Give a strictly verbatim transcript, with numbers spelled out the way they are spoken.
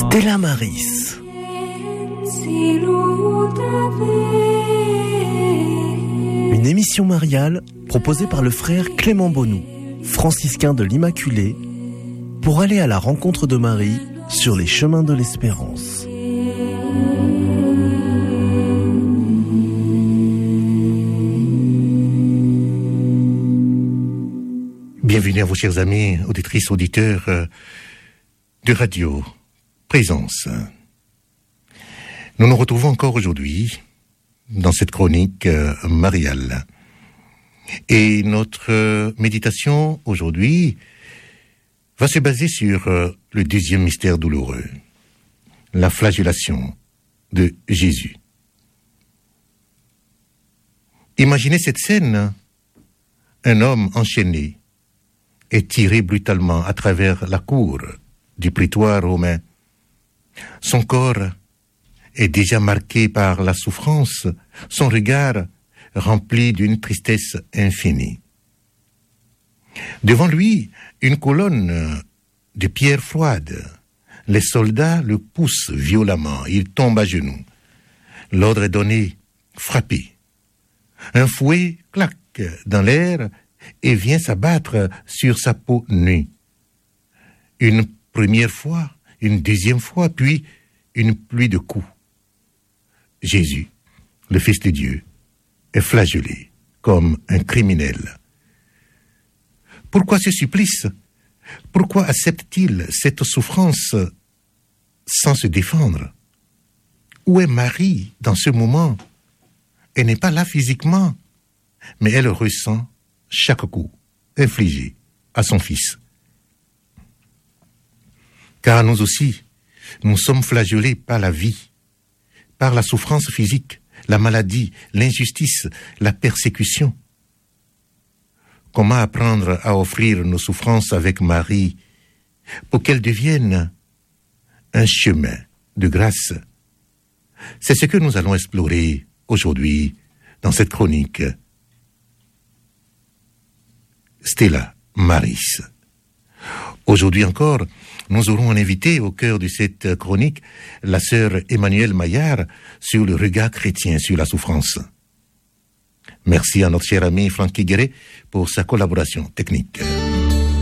Della Maris. Une émission mariale proposée par le frère Clément Bonou, franciscain de l'Immaculée, pour aller à la rencontre de Marie sur les chemins de l'espérance. Bienvenue à vous, chers amis, auditrices, auditeurs euh, de Radio Présence. Nous nous retrouvons encore aujourd'hui dans cette chronique euh, mariale. Et notre euh, méditation aujourd'hui va se baser sur euh, le deuxième mystère douloureux, la flagellation de Jésus. Imaginez cette scène, un homme enchaîné est tiré brutalement à travers la cour du prétoire romain. Son corps est déjà marqué par la souffrance, son regard rempli d'une tristesse infinie. Devant lui, une colonne de pierres froides. Les soldats le poussent violemment, il tombe à genoux. L'ordre est donné, frappez. Un fouet claque dans l'air et vient s'abattre sur sa peau nue. Une première fois, une deuxième fois, puis une pluie de coups. Jésus, le Fils de Dieu, est flagellé comme un criminel. Pourquoi ce supplice? Pourquoi accepte-t-il cette souffrance sans se défendre? Où est Marie dans ce moment? Elle n'est pas là physiquement, mais elle ressent chaque coup infligé à son fils. Car nous aussi, nous sommes flagellés par la vie, par la souffrance physique, la maladie, l'injustice, la persécution. Comment apprendre à offrir nos souffrances avec Marie pour qu'elles deviennent un chemin de grâce? C'est ce que nous allons explorer aujourd'hui dans cette chronique Stella Maris. Aujourd'hui encore, nous aurons un invité au cœur de cette chronique, la sœur Emmanuelle Maillard, sur le regard chrétien sur la souffrance. Merci à notre cher ami Francky Guéret pour sa collaboration technique.